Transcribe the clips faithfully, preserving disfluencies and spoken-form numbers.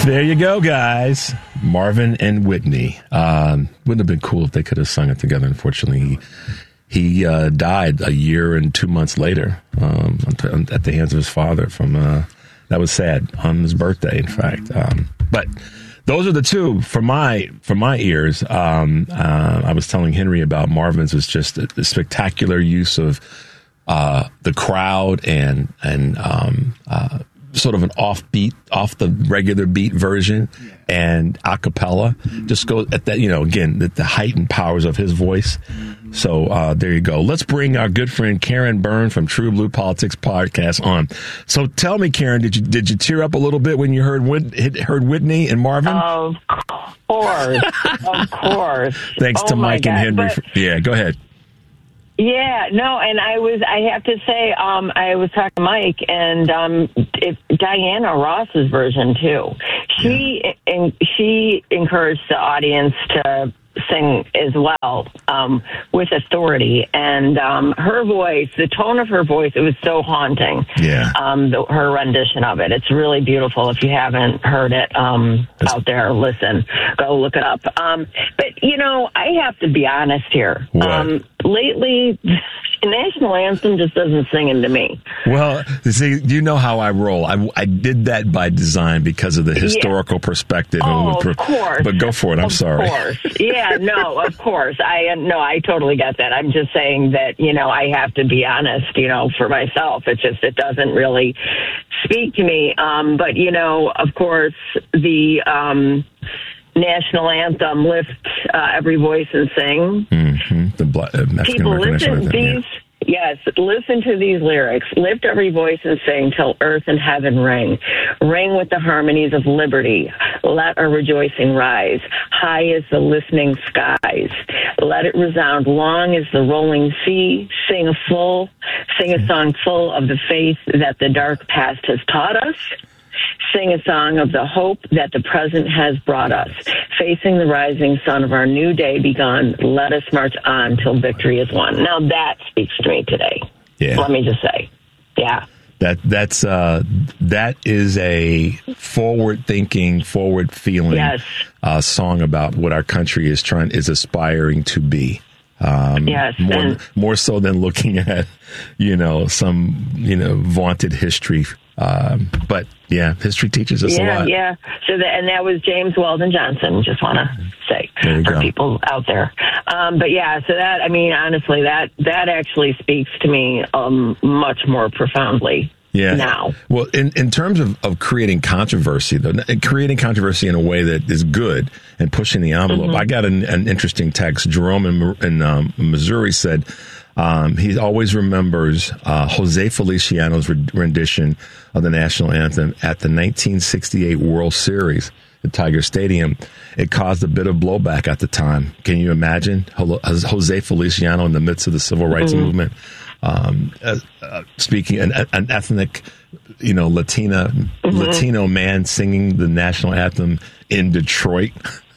There you go, guys. Marvin and Whitney. Um, wouldn't have been cool if they could have sung it together. Unfortunately, he, he uh, died a year and two months later um, at the hands of his father. From uh, that was sad on his birthday, in fact. Um, but those are the two for my for my ears. Um, uh, I was telling Henry about Marvin's was just a, a spectacular use of uh, the crowd and and um, uh, sort of an offbeat, off the regular beat version, and a cappella. Just go at that, you know, again, the, the heightened powers of his voice. So uh, there you go. Let's bring our good friend Karen Byrne from True Blue Politics Podcast on. So tell me, Karen, did you did you tear up a little bit when you heard Whit, heard Whitney and Marvin? Of course, of course. Thanks oh to Mike God, and Henry. but- For, yeah, go ahead. Yeah, no, and I was, I have to say, um, I was talking to Mike, and um, it's Diana Ross's version, too. She, yeah. and she encouraged the audience to sing as well, um, with authority, and um, her voice, the tone of her voice, it was so haunting. Yeah. Um, the, her rendition of it, it's really beautiful. If you haven't heard it um, out there, listen, go look it up. Um, but you know, I have to be honest here. What? Um, lately, the national anthem just doesn't sing into me. Well, see, you know how I roll. I, I did that by design because of the historical yeah. perspective. Oh, and of course. But go for it. I'm of sorry. Of course. Yeah, no, of course. I no, I totally get that. I'm just saying that, you know, I have to be honest, you know, for myself. It just, it doesn't really speak to me. Um, but, you know, of course, the um, national anthem, Lift uh, Every Voice and Sing. Mm-hmm. The Black, uh, Mexican People, American listen, anthem, these... yeah. Yes, listen to these lyrics. Lift every voice and sing till earth and heaven ring. Ring with the harmonies of liberty. Let our rejoicing rise. High as the listening skies. Let it resound long as the rolling sea. Sing a full, sing a song full of the faith that the dark past has taught us. Sing a song of the hope that the present has brought us. Facing the rising sun of our new day begun, let us march on till victory is won. Now that speaks to me today. Yeah. Let me just say. Yeah. That that's uh, that is a forward-thinking, forward-feeling yes. uh, song about what our country is trying is aspiring to be. Um, yes, more and, more so than looking at, you know, some you know vaunted history. Um, but yeah, history teaches us yeah, a lot. Yeah, so that, and that was James Weldon Johnson. Just want to say for go. people out there. Um, but yeah, so that I mean, honestly, that that actually speaks to me um, much more profoundly. Yeah. Now, well, in, in terms of, of creating controversy, though, creating controversy in a way that is good and pushing the envelope, mm-hmm. I got an, an interesting text. Jerome in, in um, Missouri said um, he always remembers uh, Jose Feliciano's rendition of the national anthem at the nineteen sixty-eight World Series at Tiger Stadium. It caused a bit of blowback at the time. Can you imagine Jose Feliciano in the midst of the civil rights mm-hmm. movement? Um, uh, uh, speaking an, an ethnic, you know, Latina, mm-hmm. Latino man singing the national anthem in Detroit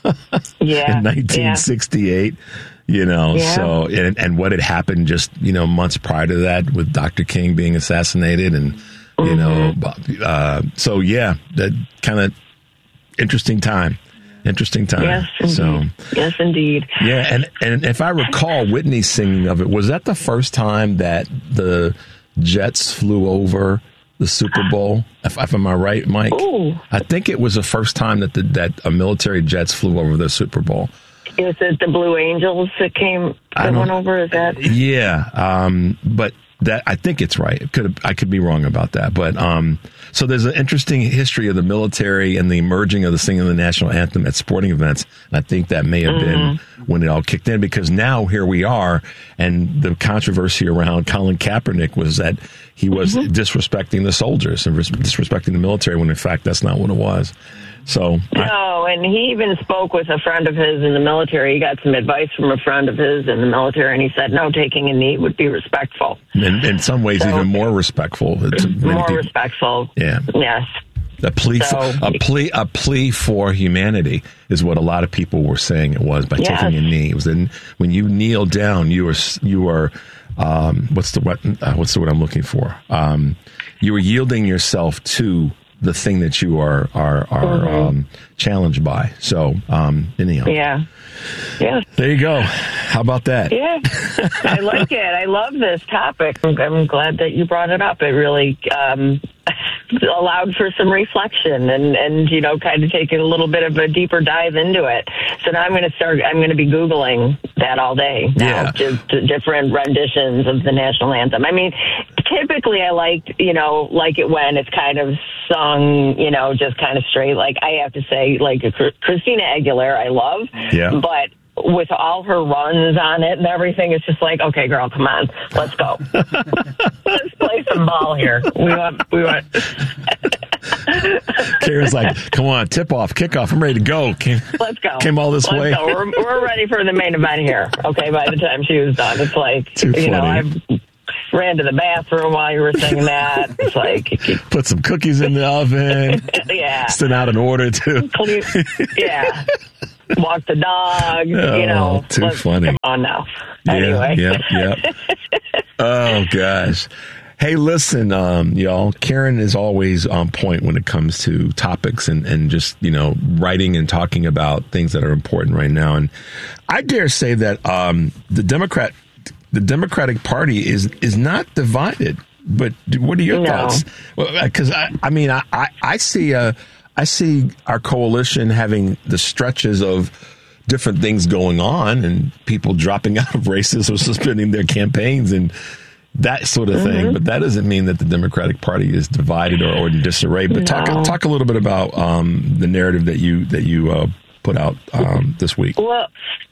yeah, in nineteen sixty-eight, yeah. you know, yeah. so, and, and what had happened just, you know, months prior to that with Doctor King being assassinated and, mm-hmm. you know, uh, so yeah, that kind of interesting time. Interesting time. Yes, indeed. So, yes, indeed. Yeah, and, and if I recall Whitney's singing of it, was that the first time that the Jets flew over the Super Bowl? If, if am I right, Mike? Ooh. I think it was the first time that the, that a military jets flew over the Super Bowl. Is it the Blue Angels that came that went over? Is that? Yeah, um, but that I think it's right. It could I could be wrong about that, but um, so there's an interesting history of the military and the emerging of the singing of the national anthem at sporting events, and I think that may have mm-hmm. been when it all kicked in, because now here we are, and the controversy around Colin Kaepernick was that he was mm-hmm. disrespecting the soldiers and res- disrespecting the military, when in fact that's not what it was. So no, and he even spoke with a friend of his in the military. He got some advice from a friend of his in the military, and he said, no, taking a knee would be respectful. In, in some ways, so, even more respectful. It's more people, respectful. Yeah. Yes. A plea, so, for, a plea, a plea for humanity is what a lot of people were saying it was by yes. taking a knee. It was in, when you kneel down, you are you are um, what's the what, uh, what's the word I'm looking for? Um, you are yielding yourself to the thing that you are are are mm-hmm. um, challenged by. So um, anyhow, yeah, yeah. There you go. How about that? Yeah, I like it. I love this topic. I'm, I'm glad that you brought it up. It really um, allowed for some reflection and, and, you know, kind of taking a little bit of a deeper dive into it. So now I'm going to start, I'm going to be Googling that all day now, yeah. just different renditions of the national anthem. I mean, typically I like, you know, like it when it's kind of sung, you know, just kind of straight. Like I have to say, like Christina Aguilera, I love, yeah. but with all her runs on it and everything, it's just like, okay, girl, come on, let's go. Let's play some ball here. We want, we want. Karen's like, come on, tip off, kick off. I'm ready to go. Came, let's go. Came all this let's way. Go. We're, we're ready for the main event here. Okay, by the time she was done, it's like, Too you funny. know, I've ran to the bathroom while you were singing that. It's like, put some cookies in the oven. Yeah. Send out an order too. Yeah. Walk the dog, oh, you know. Too funny. Come on now. Yeah, Anyway. Yep, yep. Oh, gosh. Hey, listen, um, y'all, Karen is always on point when it comes to topics and, and just, you know, writing and talking about things that are important right now. And I dare say that um, the Democrat, the Democratic Party is is not divided. But what are your no. thoughts? Because, I, I mean, I, I, I see a... I see our coalition having the stretches of different things going on and people dropping out of races or suspending their campaigns and that sort of thing. Mm-hmm. But that doesn't mean that the Democratic Party is divided or, or in disarray. But no. talk talk a little bit about um, the narrative that you that you uh, put out um, this week. Well,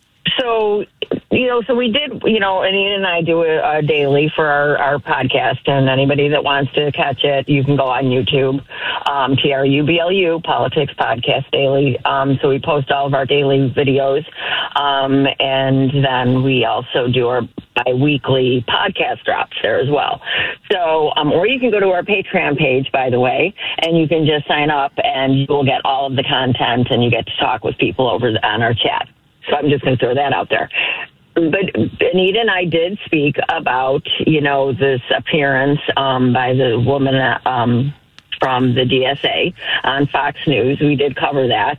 so, you know, so we did, you know, Anita and I do a, a daily for our, our podcast, and anybody that wants to catch it, you can go on YouTube, um, T R U B L U, Politics Podcast Daily. Um, so we post all of our daily videos, um, and then we also do our bi-weekly podcast drops there as well. So, um, or you can go to our Patreon page, by the way, and you can just sign up, and you will get all of the content, and you get to talk with people over the, on our chat. So I'm just going to throw that out there. But Anita and I did speak about, you know, this appearance um, by the woman um, from the D S A on Fox News. We did cover that.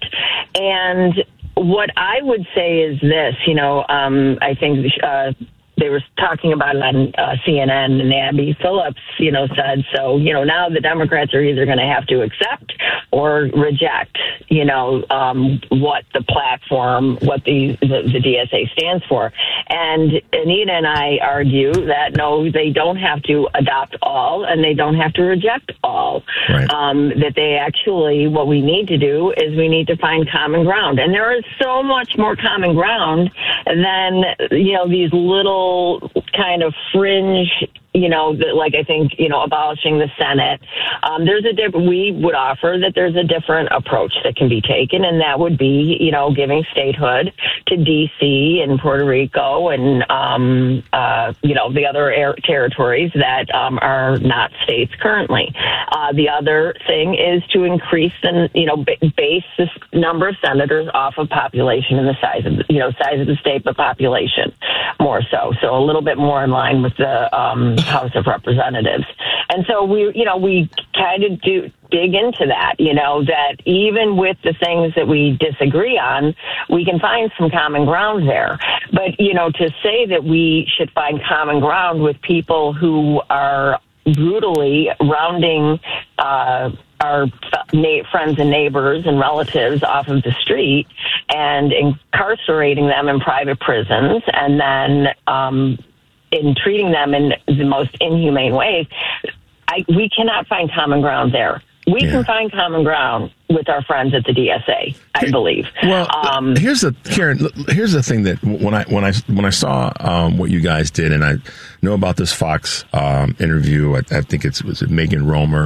And what I would say is this, you know, um, I think uh, they were talking about it on uh, C N N, and Abby Phillips, you know, said, so, you know, now the Democrats are either going to have to accept or reject, you know, um, what the platform, what the, the, the D S A stands for. And Anita and I argue that, no, they don't have to adopt all and they don't have to reject all. Right. Um, that they actually, what we need to do is we need to find common ground. And there is so much more common ground than, you know, these little kind of fringe, you know, the, like I think, you know, abolishing the Senate. Um, there's a different, we would offer that there's a different approach that can be taken, and that would be, you know, giving statehood to D C and Puerto Rico and, um, uh, you know, the other air territories that um, are not states currently. Uh, the other thing is to increase the, you know, b- base this number of senators off of population and the size of, the, you know, size of the state, but population more so. So a little bit more in line with the um, House of Representatives. And so we, you know, we kind of do dig into that, you know, that even with the things that we disagree on, we can find some common ground there. But, you know, to say that we should find common ground with people who are brutally rounding uh, our na- friends and neighbors and relatives off of the street and incarcerating them in private prisons and then um, in treating them in the most inhumane ways, I, we cannot find common ground there. We yeah. can find common ground with our friends at the D S A, I believe. Well, um, here's the Karen. Here's the thing that when I when I when I saw um, what you guys did, and I know about this Fox um, interview. I, I think it's was it Megan Romer.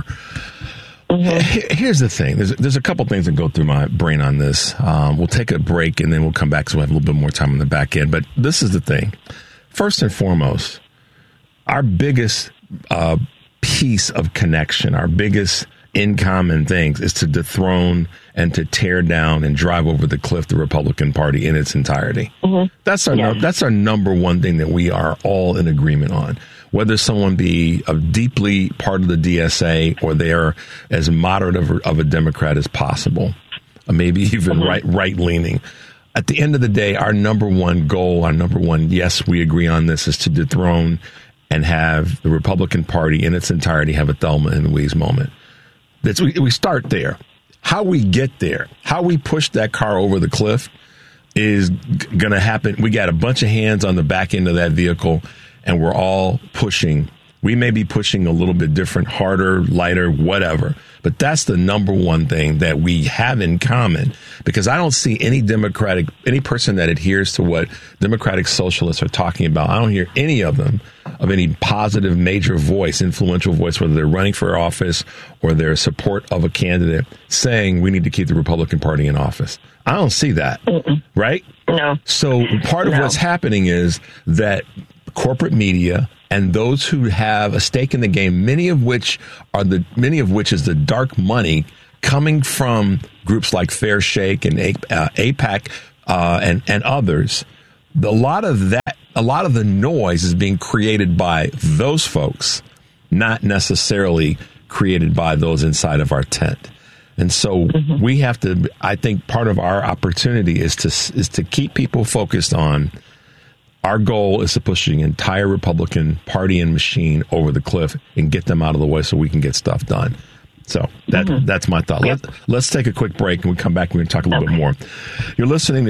Mm-hmm. Here's the thing. There's there's a couple things that go through my brain on this. Um, we'll take a break and then we'll come back so we have a little bit more time on the back end. But this is the thing. First and foremost, our biggest uh, piece of connection, our biggest in common things is to dethrone and to tear down and drive over the cliff the Republican Party in its entirety. Mm-hmm. That's our yes. no, that's our number one thing that we are all in agreement on. whether someone be a deeply part of the D S A or they are as moderate of a, of a Democrat as possible, or maybe even mm-hmm. right right leaning. At the end of the day, our number one goal, our number one, yes, we agree on this, is to dethrone and have the Republican Party in its entirety have a Thelma and Louise moment. That's, we, we start there. How we get there, how we push that car over the cliff is g- going to happen. We got a bunch of hands on the back end of that vehicle, and we're all pushing. We may be pushing a little bit different, harder, lighter, whatever. But that's the number one thing that we have in common, because I don't see any Democratic, any person that adheres to what Democratic socialists are talking about. I don't hear any of them of any positive, major voice, influential voice, whether they're running for office or they're support of a candidate saying we need to keep the Republican Party in office. I don't see that. Mm-mm. Right? No. So part of no. what's happening is that corporate media and those who have a stake in the game, many of which are the many of which is the dark money coming from groups like Fair Shake and uh, AIPAC uh, and and others. A lot of that, a lot of the noise is being created by those folks, not necessarily created by those inside of our tent. And so mm-hmm. we have to. I think part of our opportunity is to is to keep people focused on. Our goal is to push the entire Republican Party and machine over the cliff and get them out of the way so we can get stuff done. So that mm-hmm. that's my thought. Yep. Let, let's take a quick break and we come back and we can talk a little okay. bit more. You're listening to